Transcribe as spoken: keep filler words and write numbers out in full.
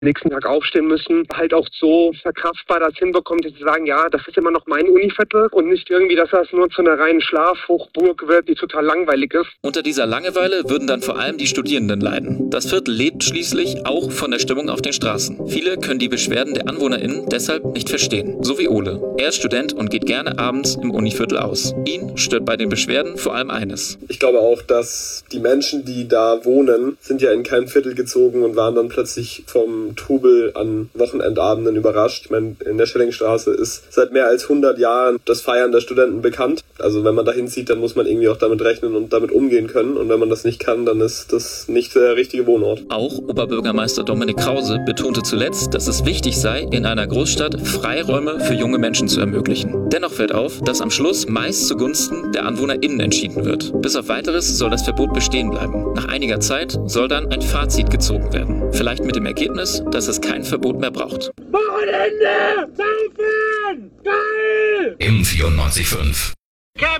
nächsten Tag aufstehen müssen, halt auch so verkraftbar das hinbekommt, dass sie sagen, ja, das ist immer noch mein Univiertel und nicht irgendwie, dass das nur zu einer reinen Schlafhochburg wird, die total langweilig ist. Unter dieser Langeweile würden dann vor allem die Studierenden leiden. Das Viertel lebt schließlich auch von der Stimmung auf den Straßen. Viele können die Beschwerden der AnwohnerInnen deshalb nicht verstehen. So wie Ole. Er ist Student und geht gerne abends im Univiertel aus. Ihn stört bei den Beschwerden vor allem eines. Ich glaube auch, dass die Menschen, die da wohnen, sind ja in kein Viertel gezogen und waren dann plötzlich vom Trubel an Wochenendabenden überrascht. Ich meine, in der Schellingstraße ist seit mehr als hundert Jahren das Feiern der Studenten bekannt. Also wenn man da hinzieht, dann muss man irgendwie auch damit rechnen und damit umgehen können. Und wenn man das nicht kann, dann ist das nicht der richtige Wohnort. Auch Oberbürgermeister Dominik Krause betonte zuletzt, dass es wichtig sei, in einer Großstadt Freiräume für junge Menschen zu ermöglichen. Dennoch fällt auf, dass am Schluss meist zugunsten der AnwohnerInnen entschieden wird. Bis auf Weiteres soll das Verbot bestehen bleiben. Nach einiger Zeit soll dann ein Fazit gezogen werden. Vielleicht mit dem Ergebnis, dass es kein Verbot mehr braucht. Wochenende! Saufen! Geil! Im vierundneunzig Komma fünf.